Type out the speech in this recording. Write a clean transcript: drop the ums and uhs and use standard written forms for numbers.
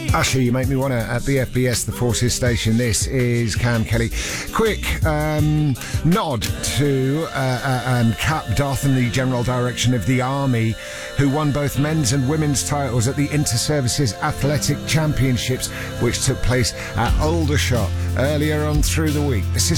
Usher, you make me want to, at BFBS, the Forces Station. This is Cam Kelly. Quick nod to Cap Darthan, the General Direction of the Army, who won both men's and women's titles at the Inter-Services Athletic Championships, which took place at Aldershot earlier on through the week. This is